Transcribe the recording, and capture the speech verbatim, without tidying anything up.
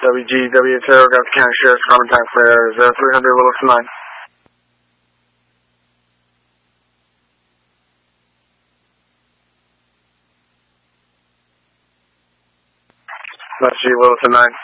W G W Zero, got the County Sheriff's Department time for zero three hundred Willis nine. That's G Willis nine.